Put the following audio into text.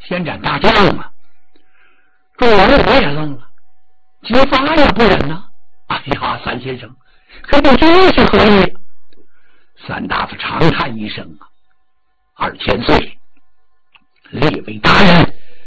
先斩大将嘛。众人我也愣了，揭发呀，不然呢？哎呀，三先生，可不知是何意？三大夫长叹一声啊，2000岁，列位大人，